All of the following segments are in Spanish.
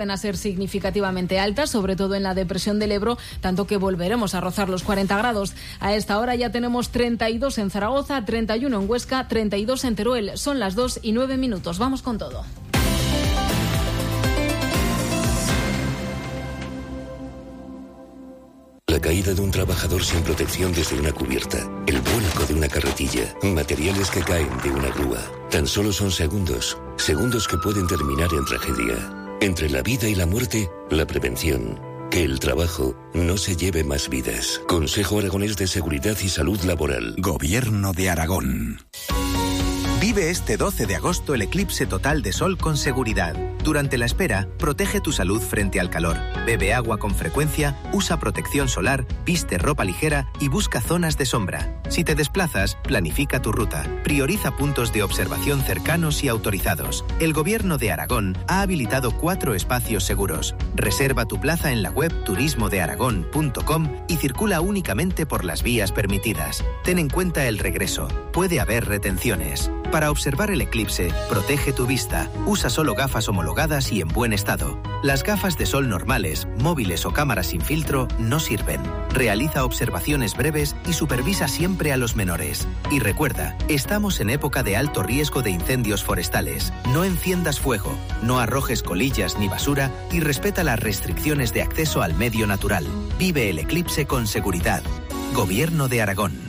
Van a ser significativamente altas, sobre todo en la depresión del Ebro, tanto que volveremos a rozar los 40 grados. A esta hora ya tenemos 32 en Zaragoza, 31 en Huesca, 32 en Teruel. Son las 2:09. Vamos con todo. La caída de un trabajador sin protección desde una cubierta, el vuelco de una carretilla, materiales que caen de una grúa. Tan solo son segundos que pueden terminar en tragedia. Entre la vida y la muerte, la prevención. Que el trabajo no se lleve más vidas. Consejo Aragonés de Seguridad y Salud Laboral. Gobierno de Aragón. Vive este 12 de agosto el eclipse total de sol con seguridad. Durante la espera, protege tu salud frente al calor. Bebe agua con frecuencia, usa protección solar, viste ropa ligera y busca zonas de sombra. Si te desplazas, planifica tu ruta. Prioriza puntos de observación cercanos y autorizados. El Gobierno de Aragón ha habilitado 4 espacios seguros. Reserva tu plaza en la web turismodearagón.com y circula únicamente por las vías permitidas. Ten en cuenta el regreso. Puede haber retenciones. Para observar el eclipse, protege tu vista. Usa solo gafas homologadas y en buen estado. Las gafas de sol normales, móviles o cámaras sin filtro no sirven. Realiza observaciones breves y supervisa siempre a los menores. Y recuerda, estamos en época de alto riesgo de incendios forestales. No enciendas fuego, no arrojes colillas ni basura y respeta las restricciones de acceso al medio natural. Vive el eclipse con seguridad. Gobierno de Aragón.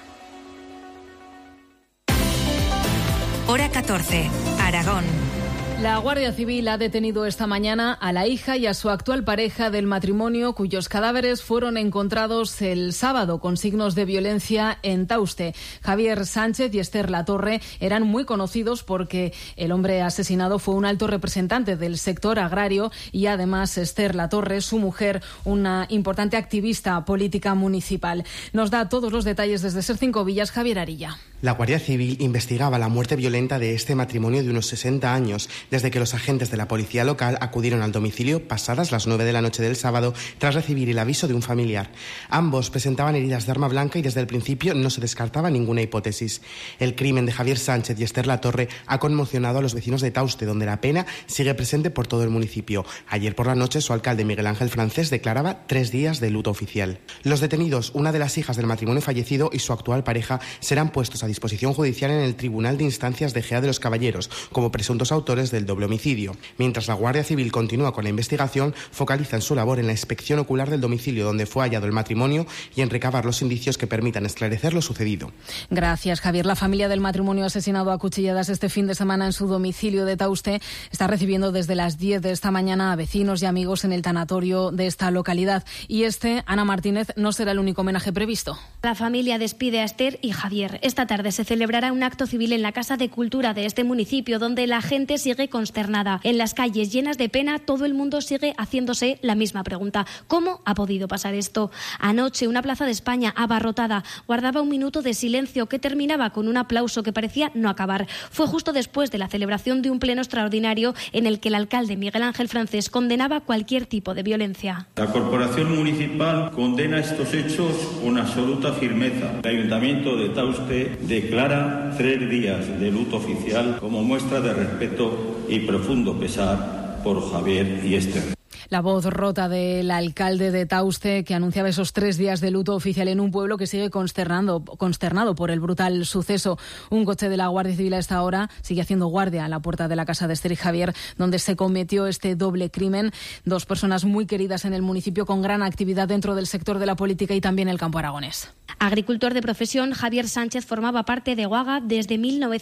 Hora 14, Aragón. La Guardia Civil ha detenido esta mañana a la hija y a su actual pareja del matrimonio, cuyos cadáveres fueron encontrados el sábado con signos de violencia en Tauste. Javier Sánchez y Esther Latorre eran muy conocidos porque el hombre asesinado fue un alto representante del sector agrario y además Esther Latorre, su mujer, una importante activista política municipal. Nos da todos los detalles desde Ser 5 Villas, Javier Arilla. La Guardia Civil investigaba la muerte violenta de este matrimonio de unos 60 años, desde que los agentes de la policía local acudieron al domicilio pasadas las 9 de la noche del sábado tras recibir el aviso de un familiar. Ambos presentaban heridas de arma blanca y desde el principio no se descartaba ninguna hipótesis. El crimen de Javier Sánchez y Esther Latorre ha conmocionado a los vecinos de Tauste, donde la pena sigue presente por todo el municipio. Ayer por la noche su alcalde Miguel Ángel Francés declaraba 3 días de luto oficial. Los detenidos, una de las hijas del matrimonio fallecido y su actual pareja, serán puestos a disposición judicial en el Tribunal de Instancias de Gea de los Caballeros como presuntos autores del doble homicidio. Mientras la Guardia Civil continúa con la investigación, focaliza en su labor en la inspección ocular del domicilio donde fue hallado el matrimonio y en recabar los indicios que permitan esclarecer lo sucedido. Gracias, Javier. La familia del matrimonio asesinado a cuchilladas este fin de semana en su domicilio de Tauste está recibiendo desde las 10 de esta mañana a vecinos y amigos en el tanatorio de esta localidad. Y Ana Martínez, no será el único homenaje previsto. La familia despide a Esther y Javier. Esta tarde se celebrará un acto civil en la Casa de Cultura de este municipio, donde la gente sigue consternada. En las calles llenas de pena, todo el mundo sigue haciéndose la misma pregunta. ¿Cómo ha podido pasar esto? Anoche, una plaza de España abarrotada guardaba un minuto de silencio que terminaba con un aplauso que parecía no acabar. Fue justo después de la celebración de un pleno extraordinario en el que el alcalde Miguel Ángel Francés condenaba cualquier tipo de violencia. La Corporación Municipal condena estos hechos con absoluta firmeza. El Ayuntamiento de Tauste declara 3 días de luto oficial como muestra de respeto y profundo pesar por Javier y Esther. La voz rota del alcalde de Tauste, que anunciaba esos 3 días de luto oficial en un pueblo que sigue consternado por el brutal suceso. Un coche de la Guardia Civil a esta hora sigue haciendo guardia a la puerta de la casa de Esther y Javier, donde se cometió este doble crimen. 2 personas muy queridas en el municipio, con gran actividad dentro del sector de la política y también el campo aragonés. Agricultor de profesión, Javier Sánchez formaba parte de Guaga desde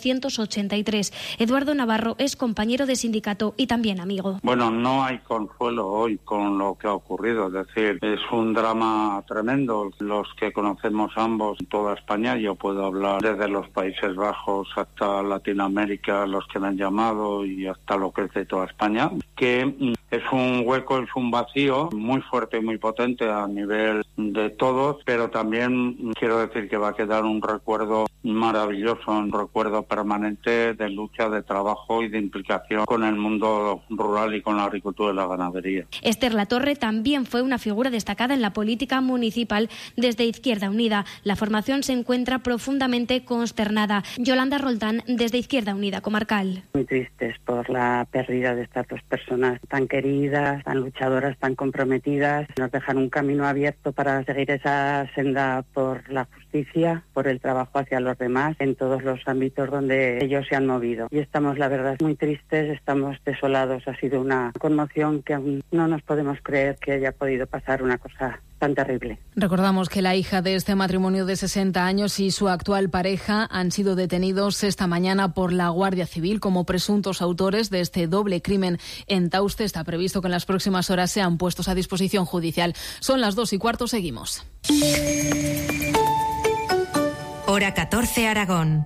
1983. Eduardo Navarro es compañero de sindicato y también amigo. Bueno, no hay consuelo hoy con lo que ha ocurrido, es decir, es un drama tremendo. Los que conocemos ambos, toda España, yo puedo hablar desde los Países Bajos hasta Latinoamérica, los que me han llamado, y hasta lo que es de toda España, que es un hueco, es un vacío muy fuerte y muy potente a nivel de todos, pero también quiero decir que va a quedar un recuerdo maravilloso, un recuerdo permanente de lucha, de trabajo y de implicación con el mundo rural y con la agricultura y la ganadería. Esther Latorre también fue una figura destacada en la política municipal desde Izquierda Unida. La formación se encuentra profundamente consternada. Yolanda Roldán, desde Izquierda Unida Comarcal. Muy tristes por la pérdida de estas dos personas tan queridas, tan luchadoras, tan comprometidas. Nos dejan un camino abierto para seguir esa senda por la justicia, por el trabajo hacia los demás en todos los ámbitos donde ellos se han movido. Y estamos, la verdad, muy tristes, estamos desolados. Ha sido una conmoción que aún no nos podemos creer que haya podido pasar una cosa tan terrible. Recordamos que la hija de este matrimonio de 60 años y su actual pareja han sido detenidos esta mañana por la Guardia Civil como presuntos autores de este doble crimen en Tauste. Está previsto que en las próximas horas sean puestos a disposición judicial. Son las 2:15, seguimos. Hora 14, Aragón.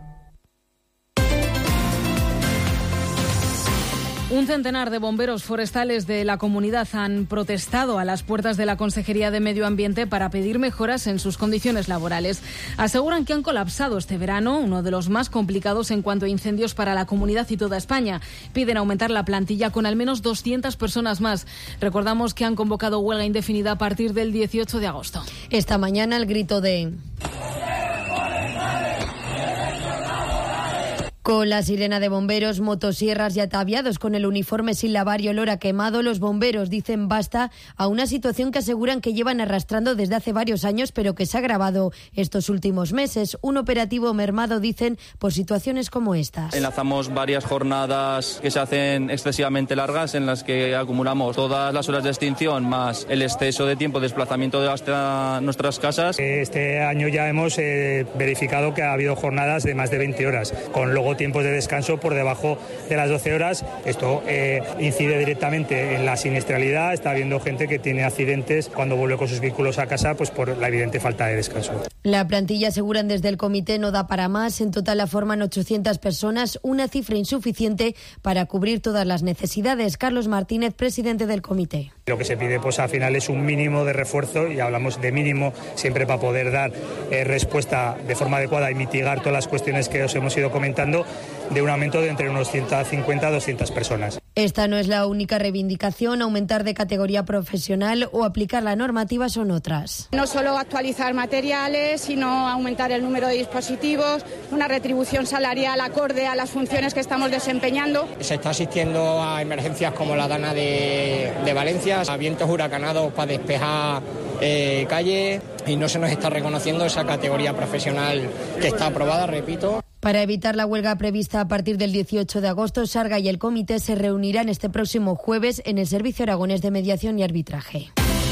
Un centenar de bomberos forestales de la comunidad han protestado a las puertas de la Consejería de Medio Ambiente para pedir mejoras en sus condiciones laborales. Aseguran que han colapsado este verano, uno de los más complicados en cuanto a incendios para la comunidad y toda España. Piden aumentar la plantilla con al menos 200 personas más. Recordamos que han convocado huelga indefinida a partir del 18 de agosto. Esta mañana el grito de... Con la sirena de bomberos, motosierras y ataviados con el uniforme sin lavar y olor a quemado, los bomberos dicen basta a una situación que aseguran que llevan arrastrando desde hace varios años, pero que se ha agravado estos últimos meses. Un operativo mermado, dicen, por situaciones como estas. Enlazamos varias jornadas que se hacen excesivamente largas, en las que acumulamos todas las horas de extinción más el exceso de tiempo de desplazamiento hasta nuestras casas. Este año ya hemos verificado que ha habido jornadas de más de 20 horas, con luego tiempos de descanso por debajo de las 12 horas. Esto incide directamente en la siniestralidad. Está habiendo gente que tiene accidentes cuando vuelve con sus vehículos a casa, pues por la evidente falta de descanso. La plantilla, aseguran desde el comité, no da para más. En total la forman 800 personas, una cifra insuficiente para cubrir todas las necesidades. Carlos Martínez, presidente del comité. Lo que se pide pues al final es un mínimo de refuerzo, y hablamos de mínimo siempre para poder dar respuesta de forma adecuada y mitigar todas las cuestiones que os hemos ido comentando, de un aumento de entre unos 150 a 200 personas. Esta no es la única reivindicación. Aumentar de categoría profesional o aplicar la normativa son otras. No solo actualizar materiales, sino aumentar el número de dispositivos, una retribución salarial acorde a las funciones que estamos desempeñando. Se está asistiendo a emergencias como la Dana de Valencia, a vientos huracanados para despejar calle, y no se nos está reconociendo esa categoría profesional que está aprobada, repito. Para evitar la huelga prevista a partir del 18 de agosto, Sarga y el comité se reunirán este próximo jueves en el Servicio Aragonés de Mediación y Arbitraje.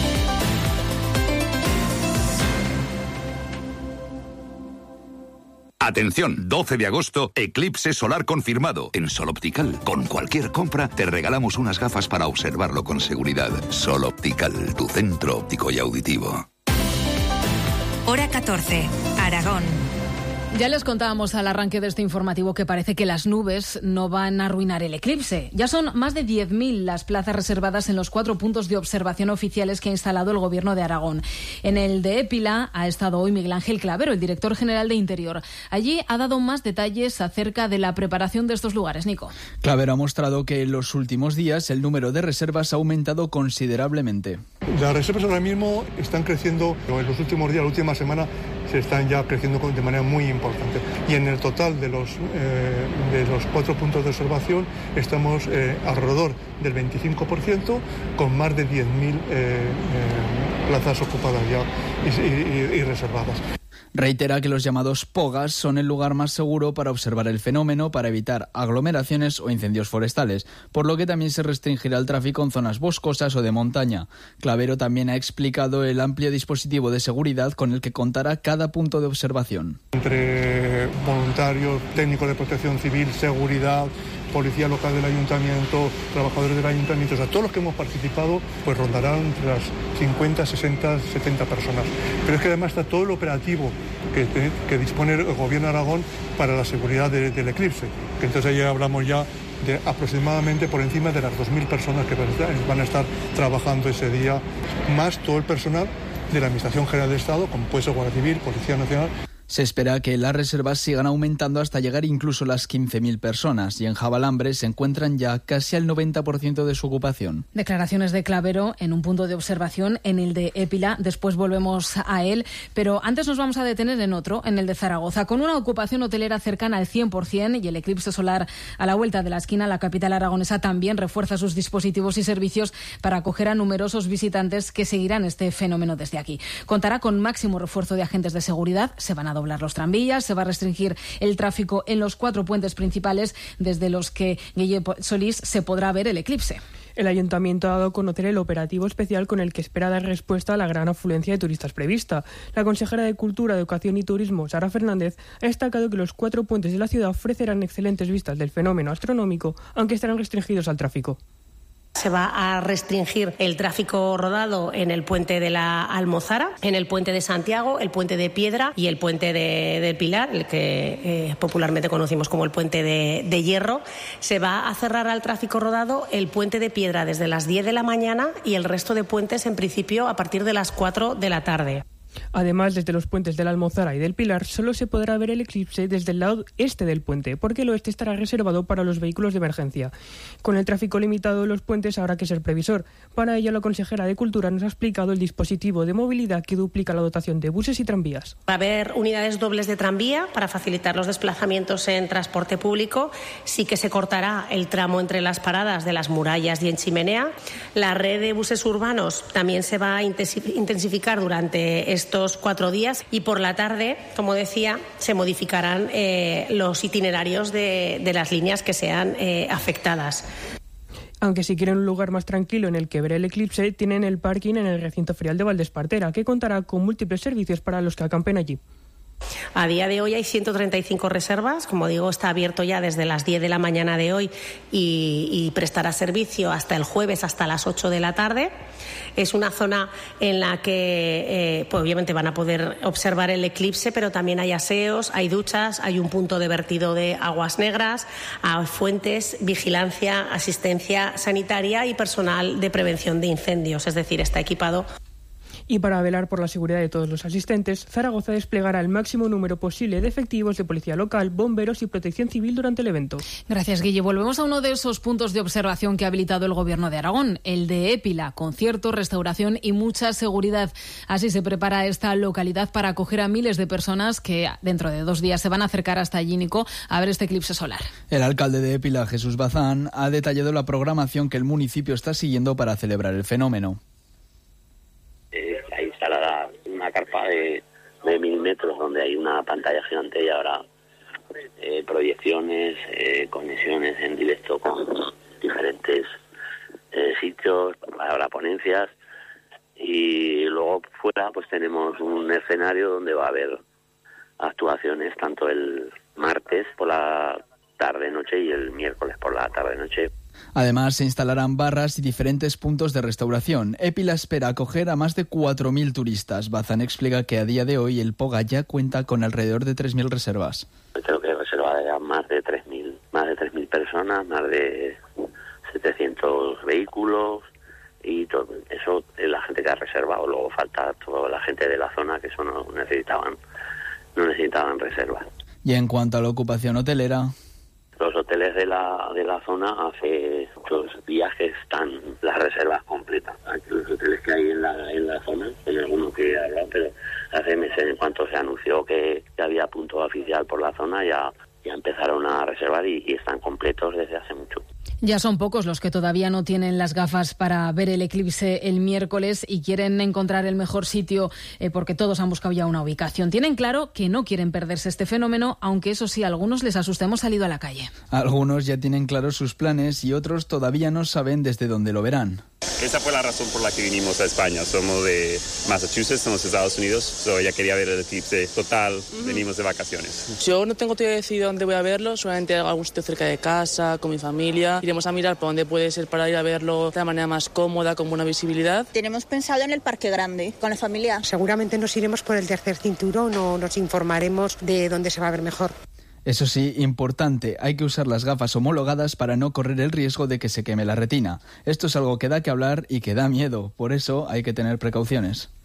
Atención, 12 de agosto, eclipse solar confirmado. En Sol Optical, con cualquier compra, te regalamos unas gafas para observarlo con seguridad. Sol Optical, tu centro óptico y auditivo. Hora 14, Aragón. Ya les contábamos al arranque de este informativo que parece que las nubes no van a arruinar el eclipse. Ya son más de 10.000 las plazas reservadas en los 4 puntos de observación oficiales que ha instalado el Gobierno de Aragón. En el de Épila ha estado hoy Miguel Ángel Clavero, el director general de Interior. Allí ha dado más detalles acerca de la preparación de estos lugares. Nico. Clavero ha mostrado que en los últimos días el número de reservas ha aumentado considerablemente. Las reservas ahora mismo están creciendo, en los últimos días, la última semana, se están ya creciendo de manera muy importante. Y en el total de los 4 puntos de observación estamos alrededor del 25%, con más de 10.000 plazas ocupadas ya y reservadas. Reitera que los llamados POGAS son el lugar más seguro para observar el fenómeno, para evitar aglomeraciones o incendios forestales, por lo que también se restringirá el tráfico en zonas boscosas o de montaña. Clavero también ha explicado el amplio dispositivo de seguridad con el que contará cada punto de observación. Entre voluntarios, técnicos de protección civil, seguridad, policía local del ayuntamiento, trabajadores del ayuntamiento, o sea, todos los que hemos participado, pues rondarán entre las 50, 60, 70 personas. Pero es que además está todo el operativo que dispone el Gobierno de Aragón para la seguridad del eclipse, que entonces ya hablamos ya de aproximadamente por encima de las 2.000 personas que van a estar trabajando ese día, más todo el personal de la Administración General del Estado, como puede ser Guardia Civil, Policía Nacional. Se espera que las reservas sigan aumentando hasta llegar incluso a las 15.000 personas y en Javalambre se encuentran ya casi al 90% de su ocupación. Declaraciones de Clavero en un punto de observación en el de Épila. Después volvemos a él, pero antes nos vamos a detener en otro, en el de Zaragoza. Con una ocupación hotelera cercana al 100% y el eclipse solar a la vuelta de la esquina, la capital aragonesa también refuerza sus dispositivos y servicios para acoger a numerosos visitantes que seguirán este fenómeno desde aquí. Contará con máximo refuerzo de agentes de seguridad, se van a doblar los tranvías, se va a restringir el tráfico en los 4 puentes principales desde los que Guille Solís se podrá ver el eclipse. El Ayuntamiento ha dado a conocer el operativo especial con el que espera dar respuesta a la gran afluencia de turistas prevista. La consejera de Cultura, Educación y Turismo, Sara Fernández, ha destacado que los 4 puentes de la ciudad ofrecerán excelentes vistas del fenómeno astronómico, aunque estarán restringidos al tráfico. Se va a restringir el tráfico rodado en el puente de la Almozara, en el puente de Santiago, el puente de Piedra y el puente del Pilar, el que popularmente conocimos como el puente de Hierro. Se va a cerrar al tráfico rodado el puente de Piedra desde las 10 de la mañana y el resto de puentes en principio a partir de las 4 de la tarde. Además, desde los puentes de la Almozara y del Pilar solo se podrá ver el eclipse desde el lado este del puente, porque el oeste estará reservado para los vehículos de emergencia. Con el tráfico limitado de los puentes habrá que ser previsor. Para ello, la consejera de Cultura nos ha explicado el dispositivo de movilidad que duplica la dotación de buses y tranvías. Va a haber unidades dobles de tranvía para facilitar los desplazamientos en transporte público. Sí que se cortará el tramo entre las paradas de las Murallas y en Chimenea. La red de buses urbanos también se va a intensificar durante estos 4 días y por la tarde, como decía, se modificarán los itinerarios de las líneas que sean afectadas. Aunque si quieren un lugar más tranquilo en el que ver el eclipse, tienen el parking en el recinto ferial de Valdespartera, que contará con múltiples servicios para los que acampen allí. A día de hoy hay 135 reservas, como digo, está abierto ya desde las 10 de la mañana de hoy y prestará servicio hasta el jueves, hasta las 8 de la tarde. Es una zona en la que pues obviamente van a poder observar el eclipse, pero también hay aseos, hay duchas, hay un punto de vertido de aguas negras, hay fuentes, vigilancia, asistencia sanitaria y personal de prevención de incendios, es decir, está equipado. Y para velar por la seguridad de todos los asistentes, Zaragoza desplegará el máximo número posible de efectivos de policía local, bomberos y protección civil durante el evento. Gracias, Guille. Volvemos a uno de esos puntos de observación que ha habilitado el Gobierno de Aragón, el de Épila, conciertos, restauración y mucha seguridad. Así se prepara esta localidad para acoger a miles de personas que dentro de 2 días se van a acercar hasta Allínico a ver este eclipse solar. El alcalde de Épila, Jesús Bazán, ha detallado la programación que el municipio está siguiendo para celebrar el fenómeno. Hay instalada una carpa de 1000 metros donde hay una pantalla gigante y ahora proyecciones, conexiones en directo con diferentes sitios, habrá ponencias y luego fuera pues tenemos un escenario donde va a haber actuaciones tanto el martes por la tarde-noche y el miércoles por la tarde-noche. Además, se instalarán barras y diferentes puntos de restauración. Épila espera acoger a más de 4.000 turistas. Bazán explica que a día de hoy el Poga ya cuenta con alrededor de 3.000 reservas. Creo que reserva ya más de 3.000 personas, más de 700 vehículos y todo eso es la gente que ha reservado. Luego falta toda la gente de la zona que eso no necesitaban reservas. Y en cuanto a la ocupación hotelera, los hoteles de la zona hace muchos días que están las reservas completas. Los hoteles que hay en la zona, en algunos que he hablado, pero hace meses en cuanto se anunció que había punto oficial por la zona ya empezaron a reservar y están completos desde hace mucho. Ya son pocos los que todavía no tienen las gafas para ver el eclipse el miércoles y quieren encontrar el mejor sitio porque todos han buscado ya una ubicación. Tienen claro que no quieren perderse este fenómeno, aunque eso sí, a algunos les asusta. Hemos salido a la calle. Algunos ya tienen claros sus planes y otros todavía no saben desde dónde lo verán. Esa fue la razón por la que vinimos a España. Somos de Massachusetts, somos de Estados Unidos. Ella quería ver el eclipse total. Venimos de vacaciones. Yo no tengo todavía decidido dónde voy a verlo, solamente algún sitio cerca de casa, con mi familia. Iremos a mirar por dónde puede ser para ir a verlo de la manera más cómoda, con buena visibilidad. Tenemos pensado en el Parque Grande, con la familia. Seguramente nos iremos por el tercer cinturón o nos informaremos de dónde se va a ver mejor. Eso sí, importante, hay que usar las gafas homologadas para no correr el riesgo de que se queme la retina. Esto es algo que da que hablar y que da miedo, por eso hay que tener precauciones.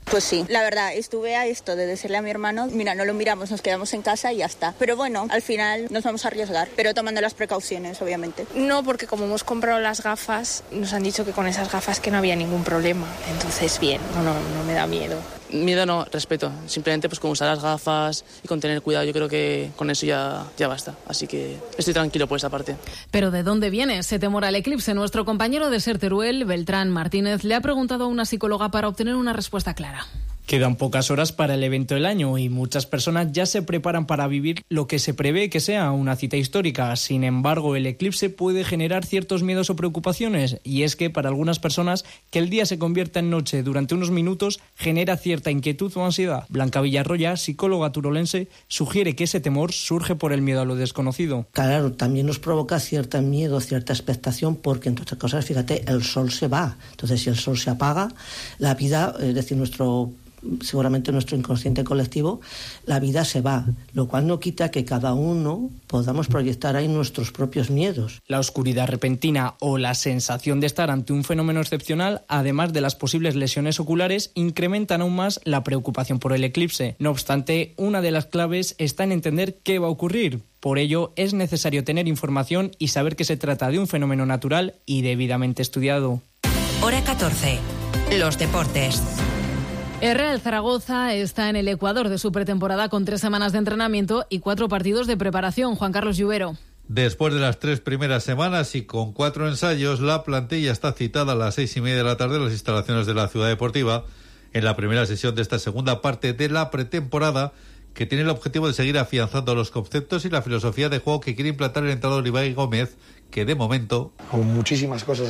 Pues sí, la verdad, estuve a esto de decirle a mi hermano, mira, no lo miramos, nos quedamos en casa y ya está. Pero bueno, al final nos vamos a arriesgar, pero tomando las precauciones, obviamente. No, porque como hemos comprado las gafas, nos han dicho que con esas gafas que no había ningún problema. Entonces, bien, no me da miedo. Miedo no, respeto. Simplemente pues con usar las gafas y con tener cuidado, yo creo que con eso ya basta. Así que estoy tranquilo por esa parte. Pero ¿de dónde viene ese temor al eclipse? Nuestro compañero de SER Teruel, Beltrán Martínez, le ha preguntado a una psicóloga para obtener una respuesta clara. Quedan pocas horas para el evento del año y muchas personas ya se preparan para vivir lo que se prevé que sea una cita histórica. Sin embargo, el eclipse puede generar ciertos miedos o preocupaciones, y es que para algunas personas que el día se convierta en noche durante unos minutos genera cierta inquietud o ansiedad. Blanca Villarroya, psicóloga turolense, sugiere que ese temor surge por el miedo a lo desconocido. Claro, también nos provoca cierto miedo, cierta expectación, porque entre otras cosas, fíjate, el sol se va. Entonces, si el sol se apaga, la vida, es decir, seguramente nuestro inconsciente colectivo, la vida se va, lo cual no quita que cada uno podamos proyectar ahí nuestros propios miedos. La oscuridad repentina o la sensación de estar ante un fenómeno excepcional, además de las posibles lesiones oculares, incrementan aún más la preocupación por el eclipse. No obstante, una de las claves está en entender qué va a ocurrir. Por ello, es necesario tener información y saber que se trata de un fenómeno natural y debidamente estudiado. Hora 14. Los deportes. El Real Zaragoza está en el Ecuador de su pretemporada con 3 semanas de entrenamiento y 4 partidos de preparación. Juan Carlos Lluvero. Después de las 3 primeras semanas y con 4 ensayos, la plantilla está citada a las 6:30 de la tarde en las instalaciones de la Ciudad Deportiva en la primera sesión de esta segunda parte de la pretemporada, que tiene el objetivo de seguir afianzando los conceptos y la filosofía de juego que quiere implantar el entrenador Ibai Gómez, que de momento... Con muchísimas cosas a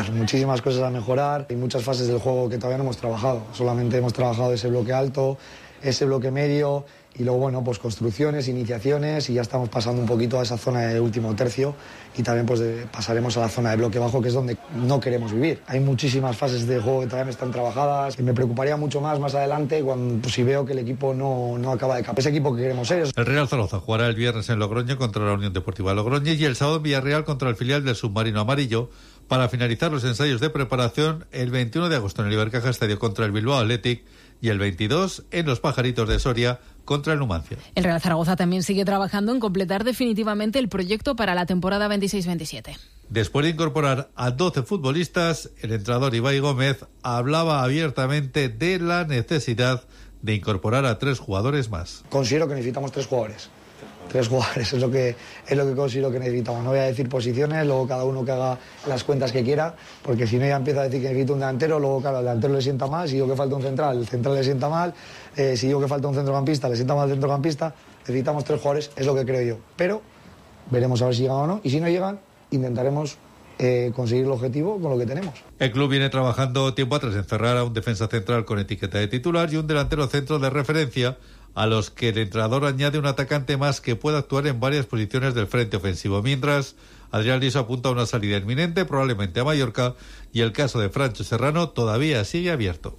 mejorar y muchas fases del juego que todavía no hemos trabajado. Solamente hemos trabajado ese bloque alto, ese bloque medio y luego, bueno, pues construcciones, iniciaciones, y ya estamos pasando un poquito a esa zona de último tercio y también pues pasaremos a la zona de bloque bajo, que es donde no queremos vivir. Hay muchísimas fases de juego que todavía no están trabajadas y me preocuparía mucho más adelante cuando pues, si veo que el equipo no acaba de capar. Ese equipo que queremos ser. El Real Zaragoza jugará el viernes en Logroño contra la Unión Deportiva Logroño y el sábado en Villarreal contra el filial del Submarino Amarillo, para finalizar los ensayos de preparación el 21 de agosto en el Ibercaja Estadio contra el Bilbao Athletic y el 22 en los Pajaritos de Soria contra el Numancia. El Real Zaragoza también sigue trabajando en completar definitivamente el proyecto para la temporada 26-27. Después de incorporar a 12 futbolistas, el entrenador Ibai Gómez hablaba abiertamente de la necesidad de incorporar a 3 jugadores más. Considero que necesitamos 3 jugadores. 3 jugadores es lo que considero que necesitamos. No voy a decir posiciones, luego cada uno que haga las cuentas que quiera, porque si no ya empieza a decir que necesito un delantero, luego claro, al delantero le sienta mal, si digo que falta un central, el central le sienta mal, si digo que falta un centrocampista, le sienta mal el centrocampista. Necesitamos 3 jugadores, es lo que creo yo. Pero veremos a ver si llegan o no, y si no llegan, intentaremos conseguir el objetivo con lo que tenemos. El club viene trabajando tiempo atrás en cerrar a un defensa central con etiqueta de titular y un delantero centro de referencia, a los que el entrenador añade un atacante más que pueda actuar en varias posiciones del frente ofensivo. Mientras, Adrián Riso apunta a una salida inminente, probablemente a Mallorca, y el caso de Francho Serrano todavía sigue abierto.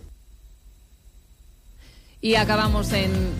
Y acabamos en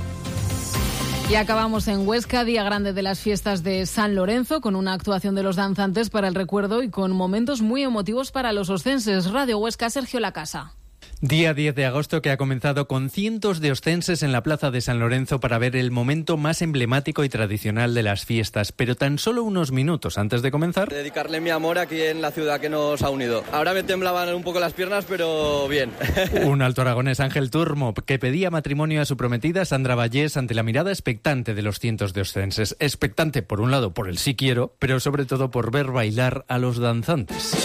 Huesca, día grande de las fiestas de San Lorenzo, con una actuación de los danzantes para el recuerdo y con momentos muy emotivos para los oscenses. Radio Huesca, Sergio Lacasa. Día 10 de agosto que ha comenzado con cientos de oscenses en la plaza de San Lorenzo para ver el momento más emblemático y tradicional de las fiestas, pero tan solo unos minutos antes de comenzar... Dedicarle mi amor aquí en la ciudad que nos ha unido. Ahora me temblaban un poco las piernas, pero bien. Un alto aragonés, Ángel Turmo, que pedía matrimonio a su prometida Sandra Vallés ante la mirada expectante de los cientos de oscenses. Expectante, por un lado, por el sí quiero, pero sobre todo por ver bailar a los danzantes.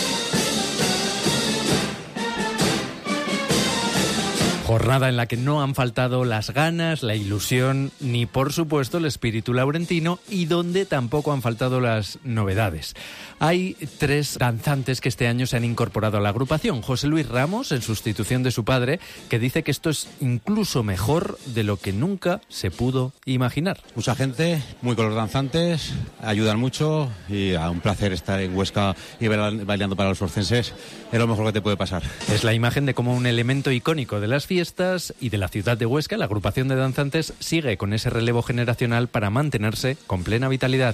Jornada en la que no han faltado las ganas, la ilusión, ni por supuesto el espíritu laurentino, y donde tampoco han faltado las novedades. Hay 3 danzantes que este año se han incorporado a la agrupación. José Luis Ramos, en sustitución de su padre, que dice que esto es incluso mejor de lo que nunca se pudo imaginar. Mucha gente, muy con los danzantes, ayudan mucho y un placer estar en Huesca y bailando para los oscenses. Es lo mejor que te puede pasar. Es la imagen de cómo un elemento icónico de las fiestas y de la ciudad de Huesca, la agrupación de danzantes, sigue con ese relevo generacional para mantenerse con plena vitalidad.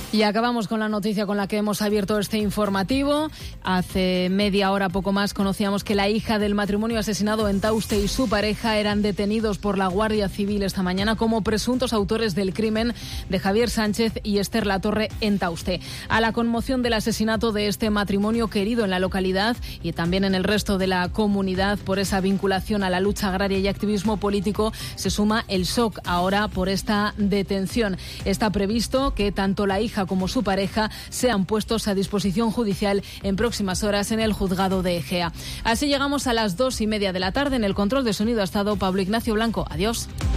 Y acabamos con la noticia con la que hemos abierto este informativo. Hace media hora, poco más, conocíamos que la hija del matrimonio asesinado en Tauste y su pareja eran detenidos por la Guardia Civil esta mañana como presuntos autores del crimen de Javier Sánchez y Esther Latorre en Tauste. A la conmoción del asesinato de este matrimonio querido en la localidad y también en el resto de la comunidad por esa vinculación a la lucha agraria y activismo político, se suma el shock ahora por esta detención. Está previsto que tanto la hija como su pareja sean puestos a disposición judicial en próximas horas en el juzgado de Egea. Así llegamos a las 2:30 de la tarde. En el control de sonido ha estado Pablo Ignacio Blanco. Adiós.